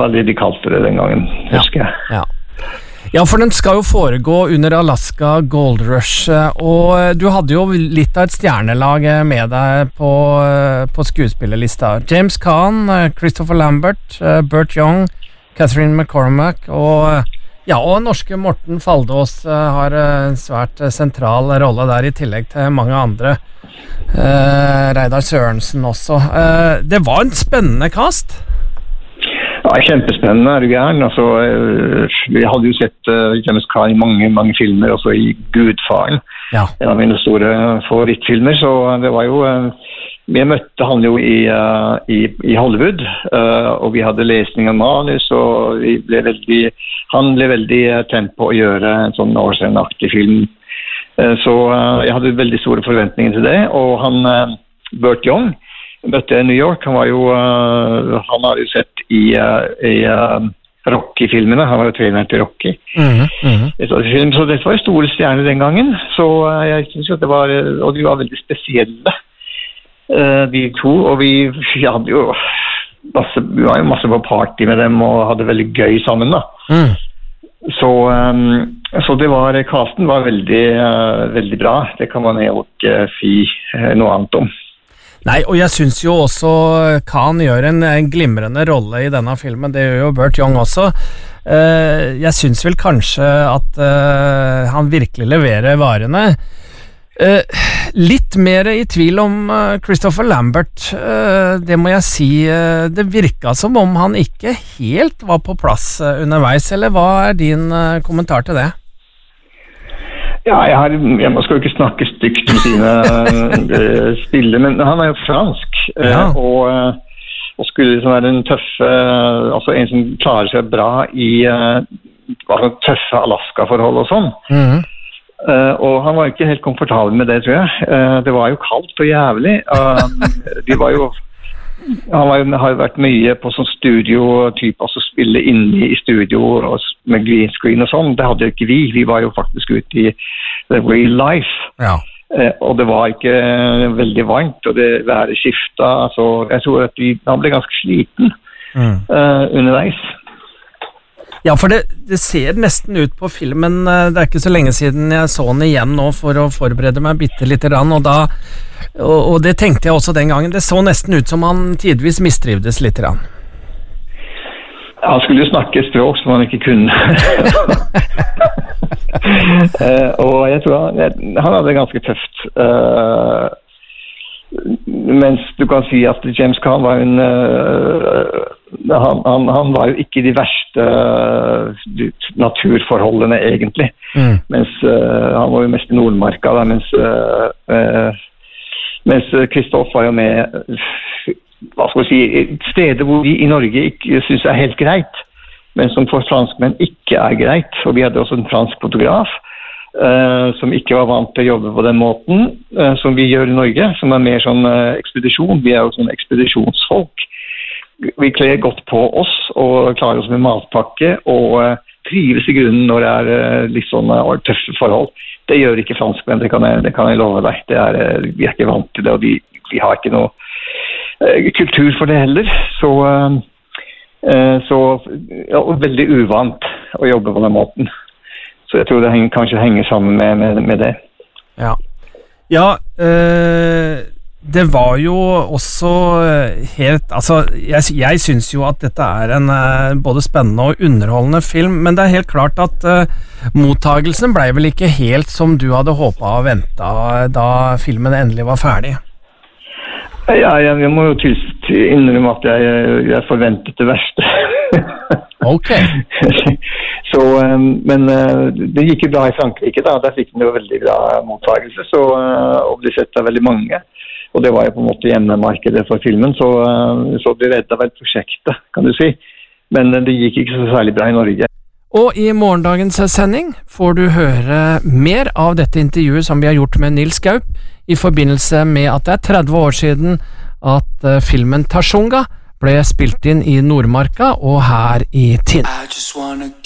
var det de kalte det den gangen, husker jeg. Ja, for den skal jo foregå under Alaska Gold Rush, og du hadde jo litt av et stjernelag med deg på skuespillerlista. James Caan, Christopher Lambert, Burt Young, Catherine McCormack og norske Morten Faldås har en svært sentral rolle der, i tillegg til mange andre. Reidar Sørensen også. Det var en spennende cast. Ja, kjempespennende, du gæren. Altså, vi hadde jo sett James Caan i mange filmer, også i Gudfaren. Ja. En av mine store favorittfilmer, så det var jo... Vi møtte han jo i Hollywood, og vi hadde lesning av manus, og han ble veldig tent på å gjøre en sånn årsenaktig film. Så jeg hadde veldig store forventninger til det, og han, Burt Young, møtte i New York. Han har jo sett i Rocky-filmene. Han var jo trener til Rocky. Så dette var jo store stjerner den gangen. Så jeg synes jo at det var, og de var veldig spesielle, de to. Og vi hadde jo masse på party med dem og hadde veldig gøy sammen da. Så det var, casten var veldig bra. Det kan man jo ikke si noe annet om. Nei, og jeg synes jo også Caan gjør en glimrende rolle i denne filmen. Det gjør jo Burt Young også. Jeg synes vel kanskje at han virkelig leverer varene. Litt mer i tvil om Christopher Lambert. Det må jeg si. Det virket som om han ikke helt var på plass underveis, eller hva er din kommentar til det? Ja, jeg skal jo ikke snakke stygt om sine spiller, men han er jo fransk, og skulle liksom være en tøffe, altså en som klarer seg bra i tøffe Alaska-forhold og sånn. Og han var jo ikke helt komfortabel med det, tror jeg. Det var jo kaldt og jævlig. Han har jo vært mye på sånn studio-type, altså spille inne i studio med green screen og sånn. Det hadde jo ikke vi. Vi var jo faktisk ute i the real life. Ja. Og det var ikke veldig varmt, og det været skiftet. Så jeg tror at han ble ganske sliten underveis. Ja, for det ser nesten ut på filmen. Det er ikke så lenge siden jeg så den igjen nå for å forberede meg bitte litt, og det tenkte jeg også den gangen. Det så nesten ut som han tidvis mistrivdes litt. Ja, han skulle jo snakke språk som han ikke kunne. Og jeg tror han hadde det ganske tøft. Mens du kan si at James Caan var han var jo ikke de verste naturforholdene egentlig, mens han var jo mest i Nordmarka da, mens Christophe var jo med hva skal vi si, steder hvor vi i Norge ikke synes er helt greit, men som for franskmenn ikke er greit. Og vi hadde også en fransk fotograf som ikke var vant til å jobbe på den måten som vi gjør i Norge, som er mer sånn ekspedisjon. Vi er jo sånn ekspedisjonsfolk. Vi kler godt på oss og klarer oss med matpakke og trives i grunnen når det er litt sånn tøffe forhold. Det gjør ikke franskmenn, det kan jeg love deg. Vi er ikke vant til det, og vi har ikke noe kultur for det heller. Så veldig uvant å jobbe på den måten. Så jeg tror det kanskje henger sammen med det. Ja, det var jo også helt, altså jeg synes jo at dette er en både spennende og underholdende film, men det er helt klart at mottagelsen ble vel ikke helt som du hadde håpet og ventet da filmen endelig var ferdig. Ja, jeg må jo innrømme at jeg forventet det verste. Ok. Så, men det gikk jo bra i Frankrike da, der fikk den jo veldig bra mottagelse, og ble sett av veldig mange. Og det var jo på en måte hjemmemarkedet for filmen, så det reddet vel prosjektet, kan du si. Men det gikk ikke så særlig bra i Norge. Og i morgendagens sending får du høre mer av dette intervjuet som vi har gjort med Nils Gaup, i forbindelse med at det er 30 år siden at filmen Tashunga ble spilt inn i Nordmarka og her i Tinn.